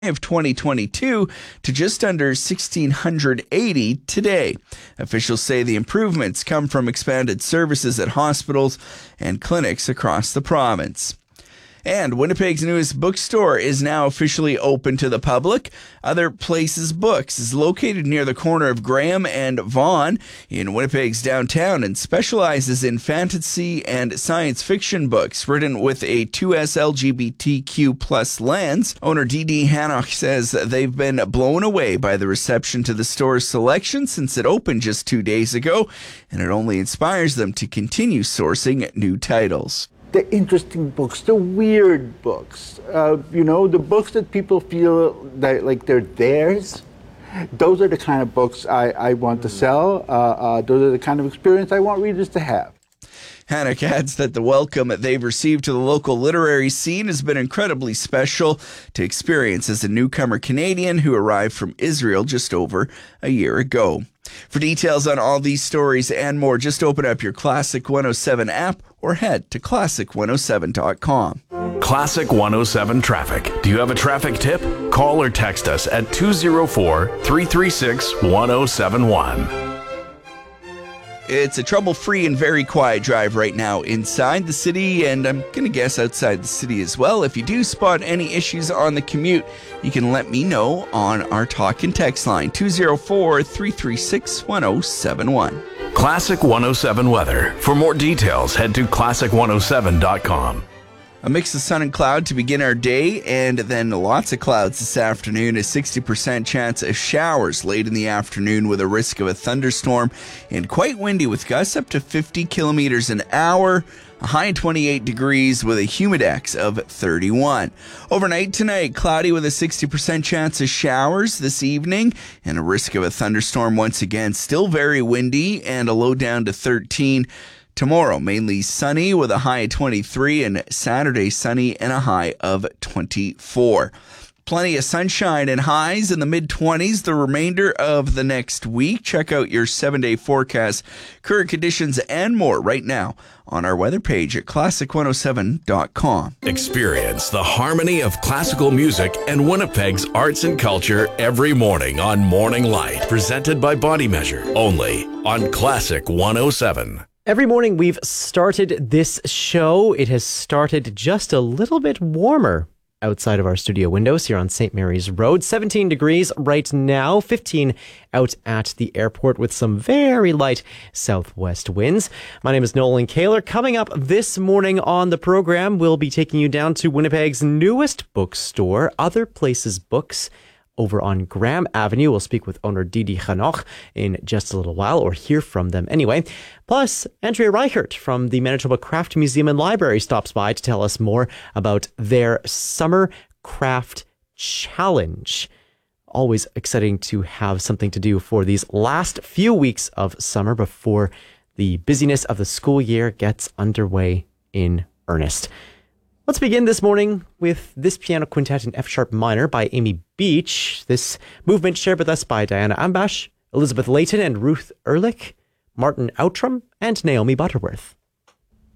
of 2022 to just under 1,680 today. Officials say the improvements come from expanded services at hospitals and clinics across the province. And Winnipeg's newest bookstore is now officially open to the public. Other Places Books is located near the corner of Graham and Vaughan in Winnipeg's downtown and specializes in fantasy and science fiction books written with a 2S LGBTQ plus lens. Owner Dee Hanoch says they've been blown away by the reception to the store's selection since it opened just 2 days ago, and it only inspires them to continue sourcing new titles. The interesting books, the weird books, the books that people feel that like they're theirs. Those are the kind of books I want to sell. Those are the kind of experience I want readers to have. Hanoch adds that the welcome that they've received to the local literary scene has been incredibly special to experience as a newcomer Canadian who arrived from Israel just over a year ago. For details on all these stories and more, just open up your Classic 107 app or head to classic107.com. Classic 107 traffic. Do you have a traffic tip? Call or text us at 204-336-1071. It's a trouble-free and very quiet drive right now inside the city, and I'm going to guess outside the city as well. If you do spot any issues on the commute, you can let me know on our talk and text line, 204-336-1071. Classic 107 weather. For more details, head to classic107.com. A mix of sun and cloud to begin our day, and then lots of clouds this afternoon. A 60% chance of showers late in the afternoon with a risk of a thunderstorm, and quite windy with gusts up to 50 kilometers an hour. A high of 28 degrees with a humidex of 31. Overnight tonight, cloudy with a 60% chance of showers this evening and a risk of a thunderstorm once again. Still very windy and a low down to 13. Tomorrow, mainly sunny with a high of 23, and Saturday sunny and a high of 24. Plenty of sunshine and highs in the mid-20s the remainder of the next week. Check out your 7-day forecast, current conditions, and more right now on our weather page at classic107.com. Experience the harmony of classical music and Winnipeg's arts and culture every morning on Morning Light, presented by Body Measure, only on Classic 107. Every morning we've started this show. It has started just a little bit warmer outside of our studio windows here on St. Mary's Road. 17 degrees right now, 15 out at the airport with some very light southwest winds. My name is Nolan Kaler. Coming up this morning on the program, we'll be taking you down to Winnipeg's newest bookstore, Other Places Books, over on Graham Avenue. We'll speak with owner Dee Hanoch in just a little while, or hear from them anyway. Plus, Andrea Reichert from the Manitoba Craft Museum and Library stops by to tell us more about their Summer Craft Challenge. Always exciting to have something to do for these last few weeks of summer before the busyness of the school year gets underway in earnest. Let's begin this morning with this piano quintet in F-sharp minor by Amy Beach. This movement shared with us by Diana Ambash, Elizabeth Layton and Ruth Ehrlich, Martin Outram, and Naomi Butterworth.